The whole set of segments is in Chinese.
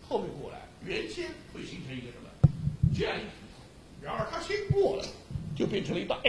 后面过来，原先会形成一个什么这样一个图层，然而它先过了，就变成了一道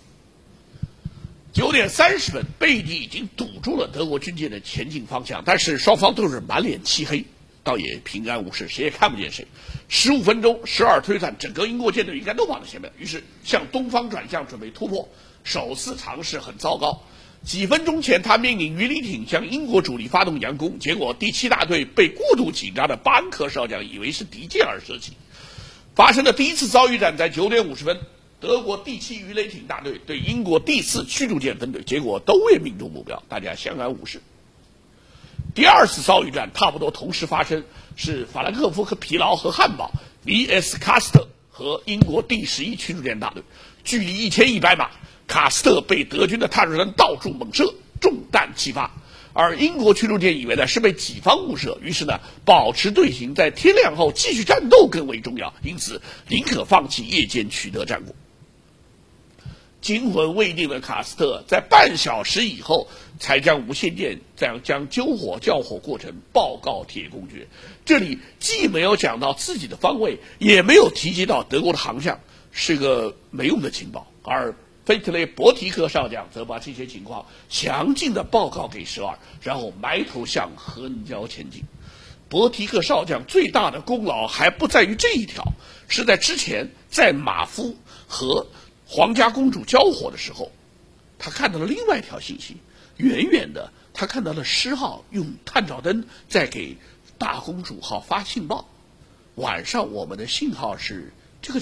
X。9点30分，贝蒂已经堵住了德国军舰的前进方向，但是双方都是满脸漆黑，倒也平安无事，谁也看不见谁。15分钟，12推算，整个英国舰队应该都跑到前面，于是向东方转向，准备突破。首次尝试很糟糕。几分钟前，他命令鱼雷艇向英国主力发动佯攻，结果第7大队被过度紧张的巴恩克少将以为是敌舰而射击。发生的第一次遭遇战在9点50分，德国第7鱼雷艇大队对英国第4驱逐舰分队，结果都未命中目标，大家相安无事。第2次遭遇战差不多同时发生，是法兰克福和疲劳和汉堡 vs 卡斯特和英国第11驱逐舰大队，距离1100码。卡斯特被德军的探射灯到处猛射，中弹齐发，而英国驱逐舰以为呢是被己方误射，于是呢保持队形，在天亮后继续战斗更为重要，因此宁可放弃夜间取得战果。惊魂未定的卡斯特在半小时以后才将无线电将救火交火过程报告铁公爵。这里既没有讲到自己的方位，也没有提及到德国的航向，是个没用的情报。而菲特雷伯提克少将则把这些情况详尽的报告给12，然后埋头向和恩礁前进。伯提克少将最大的功劳还不在于这一条，是在之前在马夫和皇家公主交火的时候，他看到了另外一条信息。远远的他看到了10号用探照灯在给大公主号发信报，晚上我们的信号是这个。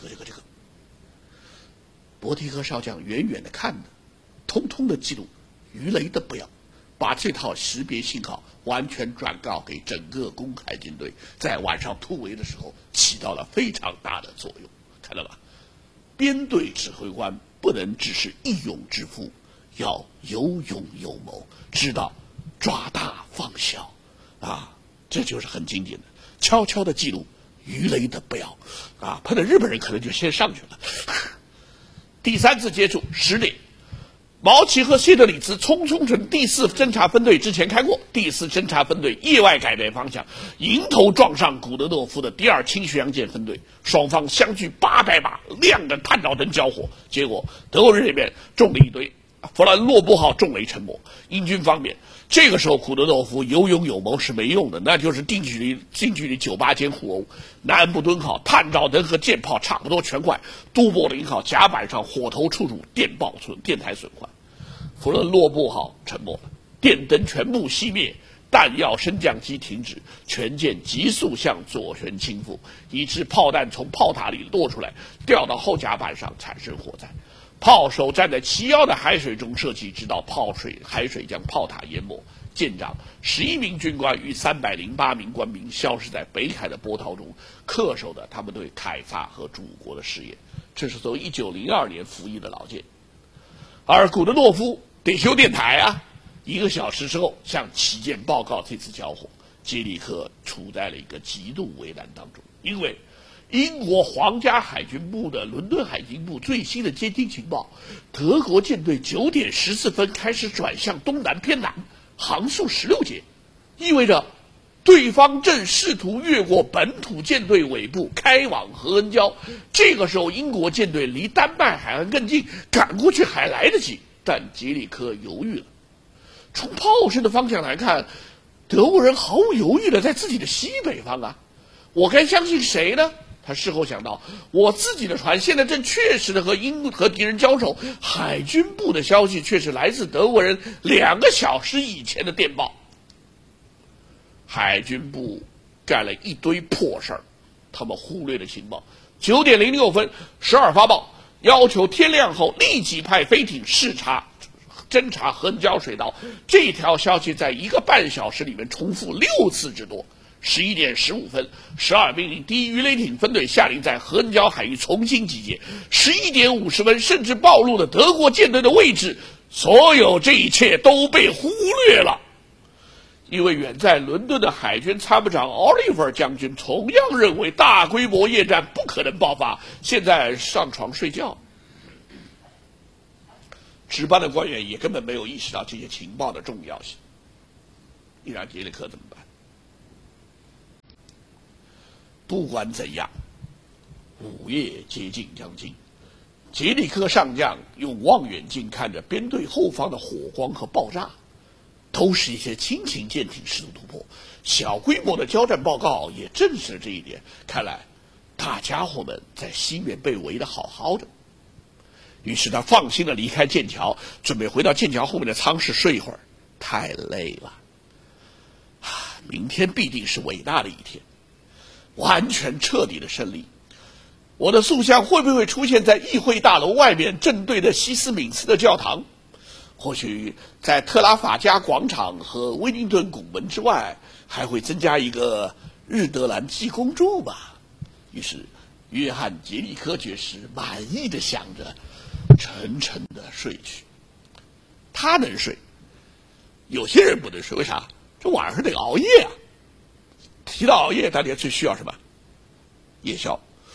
伯提克少将远远的看的，通通的记录，鱼雷的不要，把这套识别信号完全转告给整个公海军队，在晚上突围的时候起到了非常大的作用。看到吧？编队指挥官不能只是义勇之夫，要有勇有谋，知道抓大放小啊，这就是很经典的，悄悄的记录鱼雷的不要啊，碰到日本人可能就先上去了。第3次接触10点，毛奇和谢德里兹匆匆从第4侦察分队之前开过，第4侦察分队意外改变方向，迎头撞上古德诺夫的第2轻巡洋舰分队，双方相距800码，亮着探照灯交火，结果德国人这边中了一堆，弗兰洛布号重雷沉没。英军方面，这个时候古德诺夫有勇有谋是没用的，那就是近距离98间互殴。南安布敦号探照灯和舰炮差不多全坏，都柏林号甲板上火头处处电台损坏。弗伦洛布号沉没了，电灯全部熄灭，弹药升降机停止，全舰急速向左旋倾覆，以致炮弹从炮塔里落出来，掉到后甲板上产生火灾。炮手站在齐腰的海水中射击，直到海水将炮塔淹没。舰长11名军官与308名官兵消失在北海的波涛中，恪守的他们对凯撒和祖国的誓言。这是从1902年服役的老舰。而古德诺夫得修电台啊，1个小时之后向旗舰报告这次交火。杰里克处在了一个极度为难当中，因为英国皇家海军部的伦敦海军部最新的监听情报，德国舰队9点14分开始转向东南偏南，航速16节，意味着对方正试图越过本土舰队尾部开往和恩礁。这个时候英国舰队离丹麦海岸更近，赶过去还来得及，但杰里克犹豫了。从炮声的方向来看，德国人毫无犹豫的在自己的西北方啊，我该相信谁呢？他事后想到，我自己的船现在正确实的和敌人交手，海军部的消息却是来自德国人2个小时以前的电报。海军部干了一堆破事儿，他们忽略了情报。9点06分，12发报，要求天亮后立即派飞艇侦察和恩礁水道。这条消息在1个半小时里面重复6次之多。11点15分，12命令第1鱼雷艇分队下令在和恩礁海域重新集结。11点50分，甚至暴露了德国舰队的位置。所有这一切都被忽略了，因为远在伦敦的海军参谋长奥利弗将军同样认为大规模夜战不可能爆发，现在上床睡觉。值班的官员也根本没有意识到这些情报的重要性。你让杰里克怎么办？ 不管怎样，午夜接近将近，杰里科上将用望远镜看着编队后方的火光和爆炸，都是一些轻型舰艇试图突破。小规模的交战报告也证实了这一点。看来大家伙们在西面被围得好好的。于是他放心的离开剑桥，准备回到剑桥后面的舱室睡一会儿。太累了明天必定是伟大的一天，完全彻底的胜利。我的塑像会不会出现在议会大楼外面正对的西斯敏斯特教堂？或许在特拉法加广场和威灵顿拱门之外，还会增加一个日德兰济公柱吧。于是约翰·杰里科爵士满意的想着，沉沉的睡去。他能睡，有些人不能睡，为啥？这晚上得熬夜啊。提到熬夜，大家最需要什么？夜宵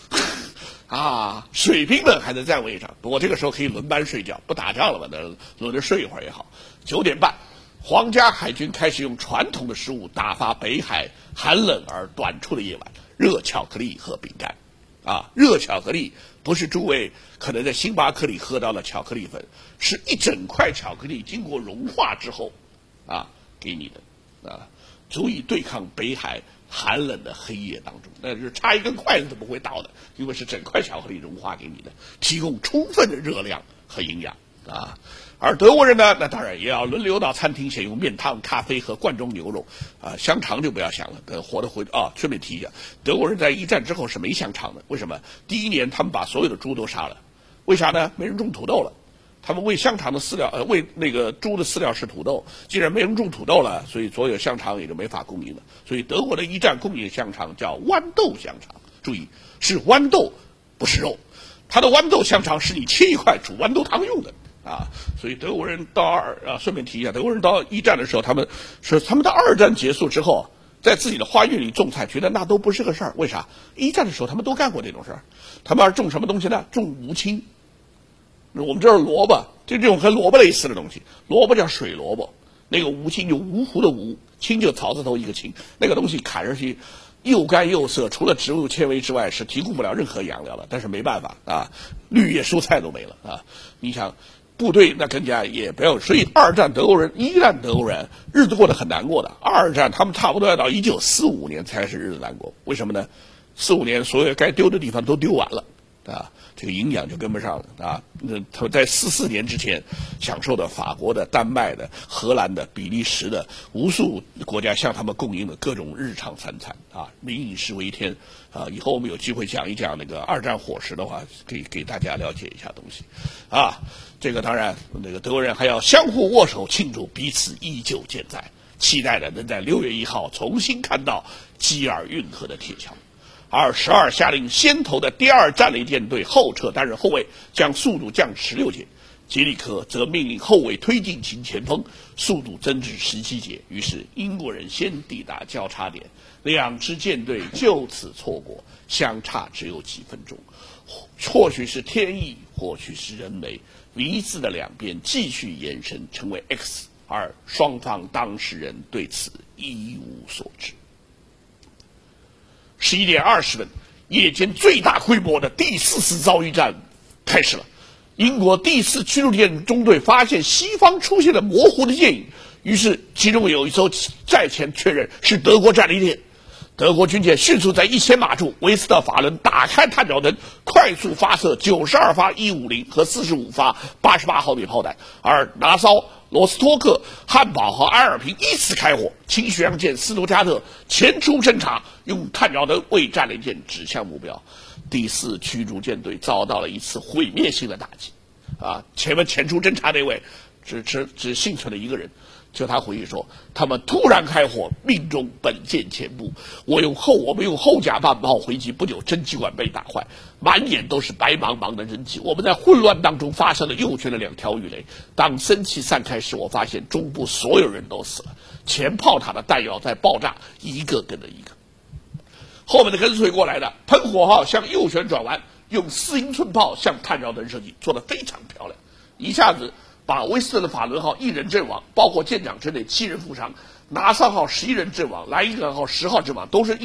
水兵们还能在位上，不过这个时候可以轮班睡觉，不打仗了嘛，轮着睡一会儿也好。9点半，皇家海军开始用传统的食物打发北海寒冷而短促的夜晚，热巧克力和饼干。热巧克力不是诸位可能在星巴克里喝到了巧克力粉，是一整块巧克力经过融化之后给你的足以对抗北海寒冷的黑夜当中，那是插一根筷子都不会到的，因为是整块巧克力融化给你的，提供充分的热量和营养而德国人呢，那当然也要轮流到餐厅享用面汤、咖啡和罐装牛肉香肠就不要想了，等活得回顺便提一下，德国人在一战之后是没香肠的，为什么？第一年他们把所有的猪都杀了，为啥呢？没人种土豆了。他们喂香肠的饲料，喂那个猪的饲料是土豆。既然没人种土豆了，所以所有香肠也就没法供应了。所以德国的一战供应香肠叫豌豆香肠，注意是豌豆，不是肉。它的豌豆香肠是你切一块煮豌豆汤用的所以德国人到顺便提一下，德国人到一战的时候，他们到二战结束之后，在自己的花园里种菜，觉得那都不是个事儿。为啥？一战的时候他们都干过这种事儿。他们要种什么东西呢？种无青。我们这是萝卜，就这种和萝卜类似的东西。萝卜叫水萝卜，那个无青就芜湖的芜，青就草字头一个青。那个东西砍上去又干又涩，除了植物纤维之外是提供不了任何养料的。但是没办法绿叶蔬菜都没了你想部队那更加也不要。所以二战德国人、一战德国人日子过得很难过的。二战他们差不多要到1945年才是日子难过，为什么呢？45年所有该丢的地方都丢完了这个营养就跟不上了他们在44年之前享受的法国的、丹麦的、荷兰的、比利时的无数国家向他们供应的各种日常三餐民以食为天以后我们有机会讲一讲那个二战伙食的话，可以给大家了解一下东西这个当然那个德国人还要相互握手庆祝彼此依旧健在，期待着能在6月1号重新看到基尔运河的铁桥。12下令先头的第2战列舰队后撤担任后卫，将速度降16节。杰里科则命令后卫推进其前锋，速度增至17节。于是英国人先抵达交叉点，两支舰队就此错过，相差只有几分钟。或许是天意，或许是人为，V字的两边继续延伸成为 X， 而双方当事人对此一无所知。11点20分，夜间最大规模的第4次遭遇战开始了。英国第4驱逐舰中队发现西方出现了模糊的舰影，于是其中有一艘在前确认是德国战列舰。德国军舰迅速在1000码处维斯特法伦打开探照灯，快速发射92发150和45发88毫米炮弹，而拿骚、罗斯托克、汉堡和埃尔平依次开火。轻巡洋舰斯图加特前出侦察，用探照灯为战列舰指向目标。第4驱逐舰队遭到了一次毁灭性的打击前面前出侦察那位只幸存了一个人。就他回忆说，他们突然开火，命中本舰前部。我们用后甲板炮回击，不久蒸汽管被打坏，满眼都是白茫茫的蒸汽。我们在混乱当中发射了右舷的2条鱼雷。当生气散开时，我发现中部所有人都死了，前炮塔的弹药在爆炸，一个跟着一个。后面的跟随过来的喷火号向右旋转弯，用4英寸炮向探照灯射击，做得非常漂亮，一下子把威斯特法伦号1人阵亡，包括舰长之内7人负伤，拿骚号11人阵亡，莱茵河号10号阵亡，都是因为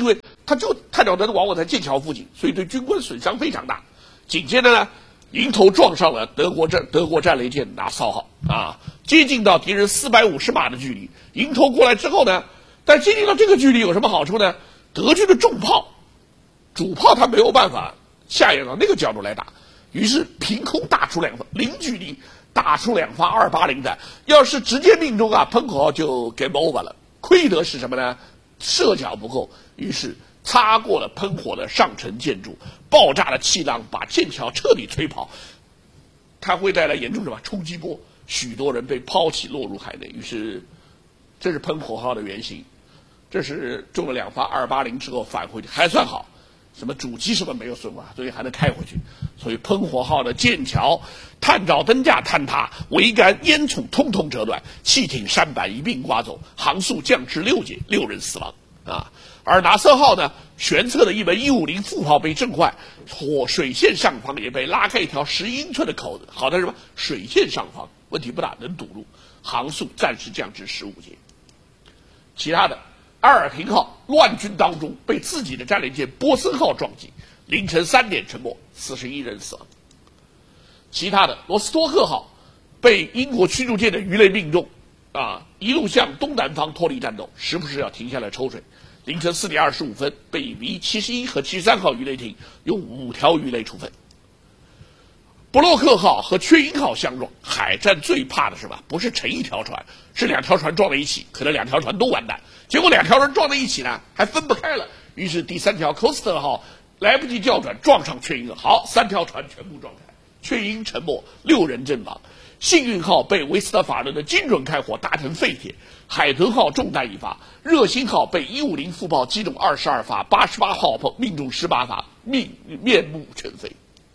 探照灯往往在剑桥附近，所以对军官损伤非常大。紧接着呢，迎头撞上了德国战列舰拿骚号啊，接近到敌人450码的距离。迎头过来之后呢，但接近到这个距离有什么好处呢？德军的重炮、主炮他没有办法下沿到那个角度来打，于是凭空打出两发，零距离打出2发280弹。要是直接命中啊，喷火号就 game over 了。亏得是什么呢？射角不够，于是擦过了喷火的上层建筑，爆炸的气浪把剑桥彻底吹跑。它会带来严重什么冲击波？许多人被抛弃落入海内。于是，这是喷火号的原型。这是中了2发280之后返回去还算好，什么主机什么没有损坏，所以还能开回去。所以喷火号的剑桥探照灯架坍塌，桅杆烟囱通通折断，汽艇舢板一并刮走，航速降至6节，6人死亡啊。而拿瑟号呢，舷侧的一门150副炮被震坏，水线上方也被拉开一条10英寸的口子。好在什么？水线上方问题不大，能堵路，航速暂时降至15节。其他的，阿尔廷号乱军当中被自己的战列舰波森号撞击，凌晨3点沉没，41人死亡。其他的，罗斯托克号被英国驱逐舰的鱼雷命中，一路向东南方脱离战斗，时不时要停下来抽水。凌晨4点25分，被B71和73号鱼雷艇用5条鱼雷处分。布洛克号和雀鹰号相撞，海战最怕的是吧？不是沉一条船，是2条船撞在一起，可能2条船都完蛋。结果2条船撞在一起呢，还分不开了。于是第3条科斯特号来不及校转，撞上雀鹰，好，3条船全部撞开，雀鹰沉没，6人阵亡。幸运号被维斯特法伦的精准开火打成废铁，海豚号中弹1发，热心号被150副炮击中22发，88号炮命中18发，面目全非。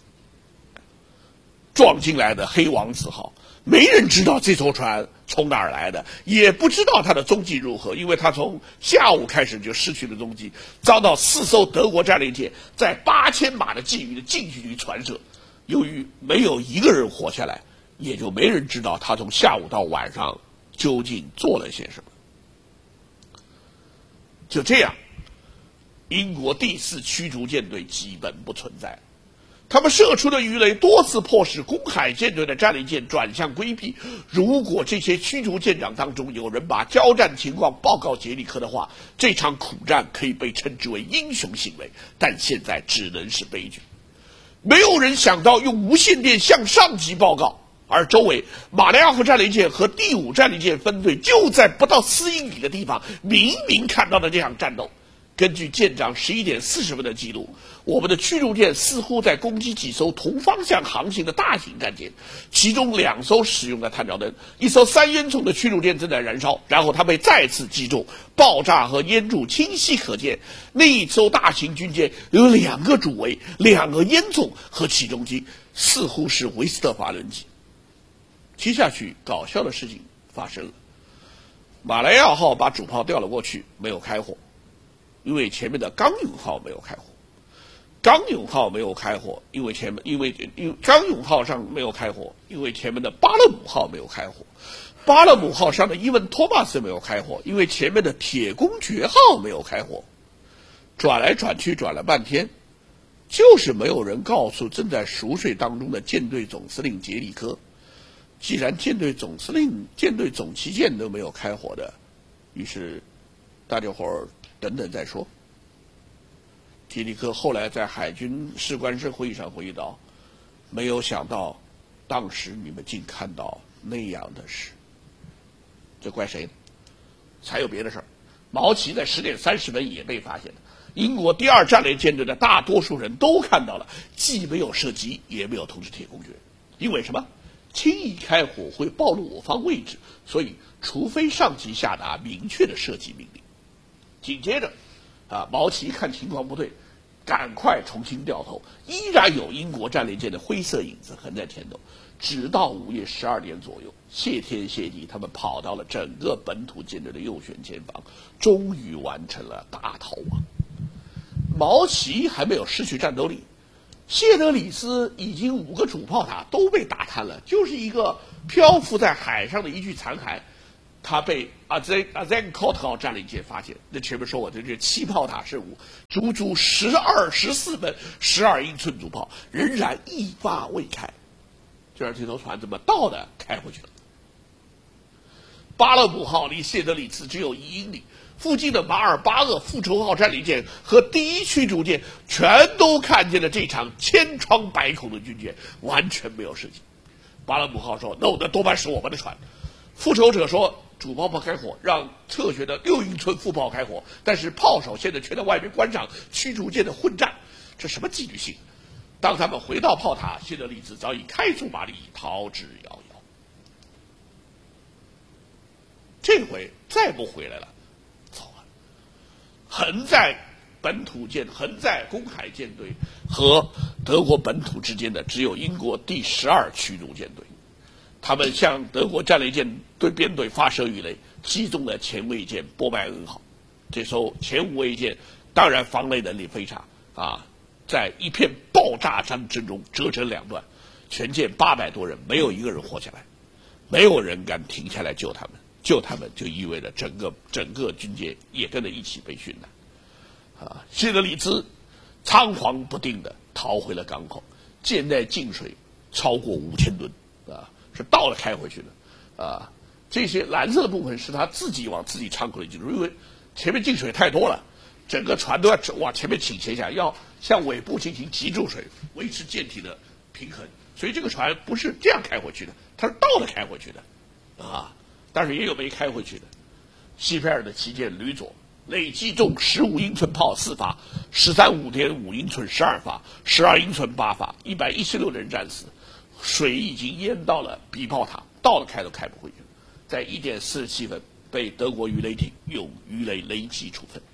撞进来的黑王子号，没人知道这艘船从哪儿来的，也不知道它的踪迹如何，因为它从下午开始就失去了踪迹，遭到4艘德国战列舰在8000码的距离的近距离传射。由于没有一个人活下来，也就没人知道他从下午到晚上究竟做了些什么。就这样，英国第4驱逐舰队基本不存在。他们射出的鱼雷多次迫使公海舰队的战列舰转向规避。如果这些驱逐舰长当中有人把交战情况报告杰里克的话，这场苦战可以被称之为英雄行为，但现在只能是悲剧。没有人想到用无线电向上级报告，而周围马里亚号战列舰和第5战列舰分队就在不到4英里的地方，明明看到了这场战斗。根据舰长11点40分的记录，我们的驱逐舰似乎在攻击几艘同方向航行的大型战舰，其中2艘使用了探照灯，一艘3烟囱的驱逐舰正在燃烧，然后它被再次击中，爆炸和烟柱清晰可见。那一艘大型军舰有2个主桅、2个烟囱和起重机，似乎是维斯特法伦级。接下去搞笑的事情发生了，马来亚号把主炮调了过去，没有开火。因为前面的刚勇号没有开火，刚勇号没有开火，因为刚勇号上没有开火，因为前面的巴勒姆号没有开火，巴勒姆号上的伊文托马斯没有开火，因为前面的铁公爵号没有开火。转来转去转了半天，就是没有人告诉正在熟睡当中的舰队总司令杰里科，既然舰队总司令、舰队总旗舰都没有开火的，于是大家伙儿等等再说。杰里克后来在海军士官社会议上回忆道：“没有想到，当时你们竟看到那样的事。”这怪谁呢？才有别的事儿。毛奇在10点30分也被发现了。英国第2战列舰队的大多数人都看到了，既没有射击，也没有通知铁公爵。因为什么？轻易开火会暴露我方位置，所以除非上级下达明确的射击命令。紧接着，毛奇看情况不对，赶快重新掉头，依然有英国战列舰的灰色影子横在前头。直到午夜12点左右，谢天谢地，他们跑到了整个本土舰队的右舷前方，终于完成了大逃亡。毛奇还没有失去战斗力，谢德里斯已经5个主炮塔都被打瘫了，就是一个漂浮在海上的一具残骸。 他被阿赞考特号战列舰发现。那前面说过的这7炮塔任务，足足14门12英寸主炮仍然一发未开，就让这艘船怎么倒的开回去了。巴勒姆号离谢德里茨只有1英里，附近的马尔巴厄复仇号战列舰和第1驱逐舰全都看见了这场千疮百孔的军舰，完全没有事情。巴勒姆号说：“那多半是我们的船。”复仇者说：“主炮开火，让侧舷的6英寸副炮开火，但是炮手现在却在外面观赏驱逐舰的混战，这什么纪律性？”当他们回到炮塔，谢德里茨早已开足马力，逃之夭夭。这回再不回来了，糟了！横在本土舰、横在公海舰队和德国本土之间的，只有英国第12驱逐舰队。他们向德国战列舰对编队发射鱼雷，击中了前卫舰波麦恩号。这艘前无畏舰当然防雷能力非常啊，在一片爆炸战争中折成2段，全舰800多人，没有一个人活下来，没有人敢停下来救他们。救他们就意味着整个军舰也跟着一起被殉难。谢德里茨仓皇不定地逃回了港口，舰内进水超过5000吨是倒着开回去的这些蓝色的部分是他自己往自己舱口里进入，因为前面进水太多了，整个船都要往前面倾斜一下，要向尾部进行急注水，维持舰体的平衡，所以这个船不是这样开回去的，它是倒着开回去的但是也有没开回去的。西佩尔的旗舰吕佐累计中15英寸炮4发，13.5英寸12发，12英寸8发，116人战死，水已经淹到了比炮塔，倒着开都开不回去，在1点47分被德国鱼雷艇用鱼雷雷击处分。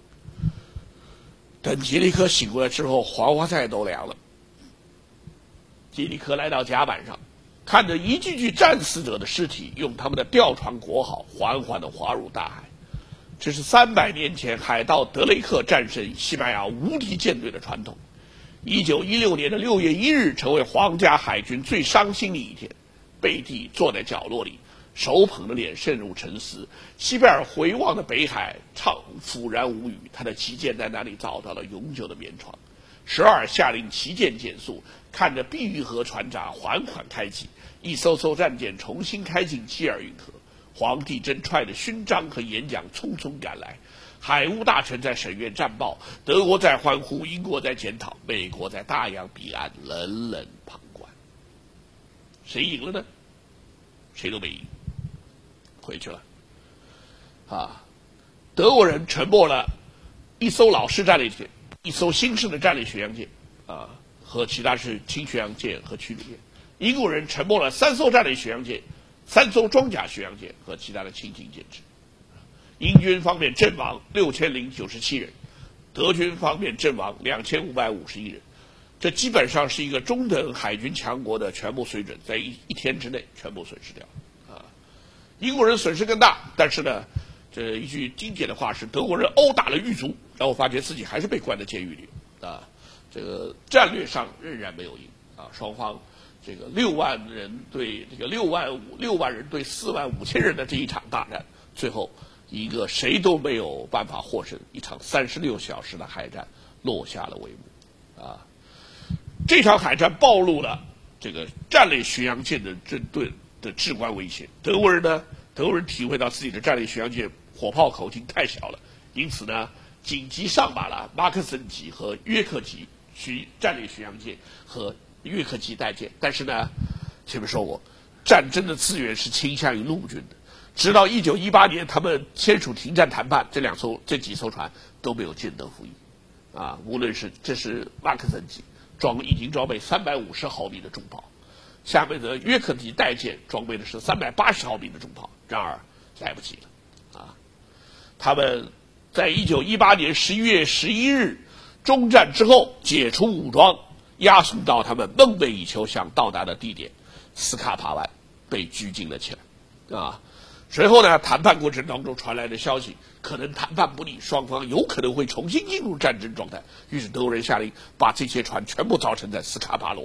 等杰里科醒过来之后，黄花菜都凉了。杰里科来到甲板上，看着一具具战死者的尸体用他们的吊船国号缓缓地滑入大海。这是300年前海盗德雷克战胜西班牙无敌舰队的传统。1916年的6月1日成为皇家海军最伤心的一天。贝蒂坐在角落里，手捧着脸陷入沉思。西贝尔回望着北海，怅然无语。他的旗舰在那里找到了永久的眠床。12下令旗舰减速，看着碧玉河船闸缓缓开启，一艘艘战舰重新开进基尔运河。皇帝正揣着勋章和演讲匆匆赶来，海务大臣在审阅战报，德国在欢呼，英国在检讨，美国在大洋彼岸冷冷旁观。谁赢了呢？谁都没赢，回去了。德国人沉没了一艘老式战列舰，一艘新式的战列巡洋舰和其他是轻巡洋舰和驱逐舰。英国人沉没了3艘战列巡洋舰、3艘装甲巡洋舰和其他的轻型舰只。英军方面阵亡6097人，德军方面阵亡2551人。这基本上是一个中等海军强国的全部水准，在一天之内全部损失掉英国人损失更大，但是呢，这一句经典的话是德国人殴打了狱卒，然后发觉自己还是被关在监狱里这个战略上仍然没有赢双方这个6万人对这个6万人对4万5千人的这一场大战，最后一个谁都没有办法获胜，一场36小时的海战落下了帷幕这场海战暴露了这个战列巡洋舰的针对的至关危险。德国人体会到自己的战列巡洋舰火炮口径太小了，因此呢，紧急上马了马克森级和约克级战列巡洋舰和约克级带舰。但是呢，前面说过，战争的资源是倾向于陆军的。直到1918年，他们签署停战谈判，这几艘船都没有见得服役无论是这是马克森级已经装备350毫米的重炮，下面的约克级带舰装备的是380毫米的重炮，然而来不及了他们在1918年11月11日中战之后解除武装，押送到他们梦寐以求想到达的地点斯卡帕湾，被拘禁了起来随后呢，谈判过程当中传来的消息，可能谈判不利，双方有可能会重新进入战争状态。于是德国人下令把这些船全部造成在斯卡帕罗夫，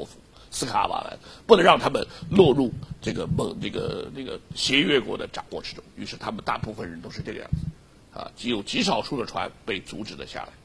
斯卡瓦兰，不能让他们落入这个协约国的掌握之中。于是他们大部分人都是这个样子，只有极少数的船被阻止了下来。